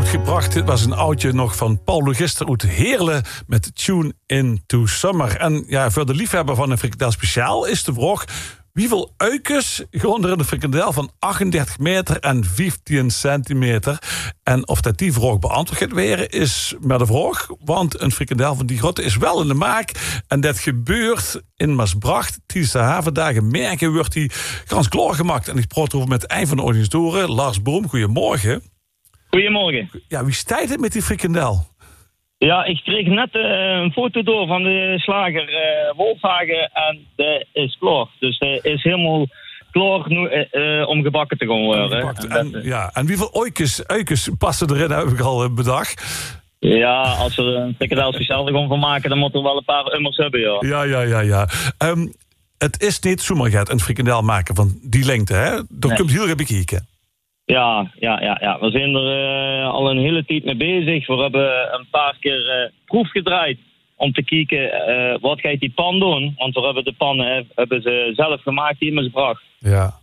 uitgebracht. Dit was een oudje nog van Paul Logister uit Heerlen met Tune Into Summer. En ja, voor de liefhebber van een frikandel speciaal is de vraag: wieveel uikens gaan er in een frikandel van 38 meter en 15 centimeter? En of dat die vraag beantwoord gaat worden, is maar de vraag. Want een frikandel van die grootte is wel in de maak. En dat gebeurt in Maasbracht. Tijdens de havendagen merken wordt die gans klaargemaakt. En ik praat over met een van de organisatoren, Lars Boom. Goedemorgen. Goedemorgen. Ja, wie staat het met die frikandel? Ja, ik kreeg net een foto door van de slager Wolfhagen en dat is klaar. Dus dat is helemaal klaar om gebakken te gaan worden. En hoeveel uikens passen erin, heb ik al bedacht. Ja, als we een frikandel speciaal gaan van maken, dan moet er wel een paar ummers hebben, ja. Ja. Het is niet zomaar een frikandel maken van die lengte, hè? Daar komt heel erg bekijken. Ja. We zijn er al een hele tijd mee bezig. We hebben een paar keer proef gedraaid om te kijken wat gaat die pan doen. Want we hebben de pannen hebben ze zelf gemaakt hier in Maasbracht. Ja.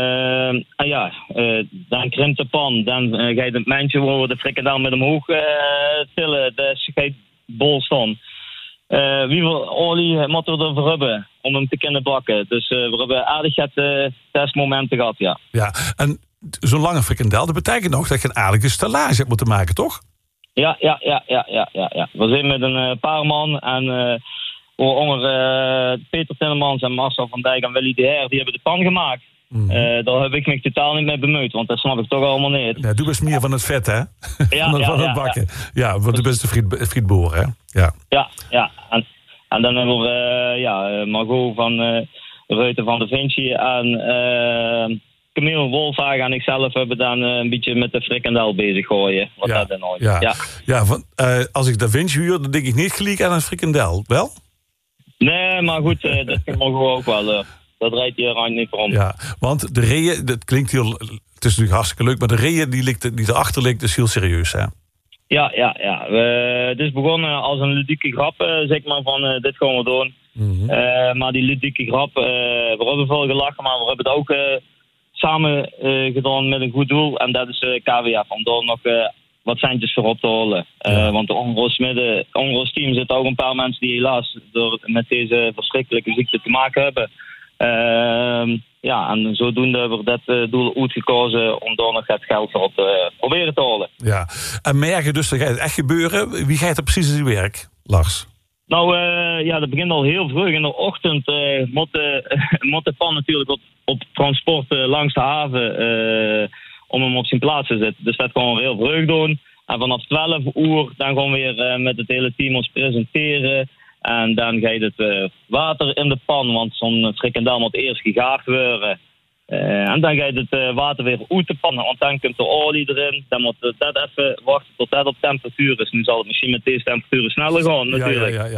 Dan krimpt de pan. Dan ga je het mandje waar we de frikandel met omhoog tillen. Dus ga je bol staan. Wieveel olie moeten we ervoor hebben om hem te kunnen bakken. Dus we hebben aardig het testmomenten gehad, ja. Ja, en zo'n lange frikandel, dat betekent nog dat je een aardige stallage hebt moeten maken, toch? Ja. We zijn met een paar man en onder Peter Tinnemans en Marcel van Dijk en Willy de Heer, die hebben de pan gemaakt. Daar heb ik me totaal niet mee bemoeid, want dat snap ik toch allemaal niet. Ja, doe best meer van het vet, hè? Van het bakken. Ja, want de beste frietboer, hè? Ja. En dan hebben we Margot van Ruiten van de Vinci en Camille Wolfhagen en ikzelf hebben dan een beetje met de frikandel bezig gooien. Als ik Da Vinci huur, dan denk ik niet gelijk aan een frikandel, wel? Nee, maar goed, dat mogen we ook wel. Dat rijdt hier aan niet om. Ja, want de reeën, dat klinkt heel... Het is natuurlijk hartstikke leuk, maar de reeën die erachter ligt, is heel serieus, hè? Ja. Het is begonnen als een ludieke grap, zeg maar, van dit gaan we doen. Maar die ludieke grap, we hebben veel gelachen, maar we hebben het ook samen gedaan met een goed doel. En dat is KWF, om daar nog wat centjes voor op te halen. Want de Onroos-team zitten ook een paar mensen die helaas met deze verschrikkelijke ziekte te maken hebben. En zodoende hebben we dat doel uitgekozen om daar nog het geld voor op te proberen te halen. Ja, en merken dus, dat gaat het echt gebeuren. Wie gaat er precies in zijn werk, Lars? Nou, dat begint al heel vroeg. In de ochtend moet de pan natuurlijk op transport langs de haven om hem op zijn plaats te zetten. Dus dat gaan we heel vroeg doen. En vanaf 12 uur dan gaan we weer met het hele team ons presenteren. En dan ga je het water in de pan, want zo'n frikandel moet eerst gegaard worden. En dan ga je het water weer uit de pan, want dan komt de olie erin. Dan moet dat even wachten tot dat op temperatuur is. Nu zal het misschien met deze temperaturen sneller gaan natuurlijk.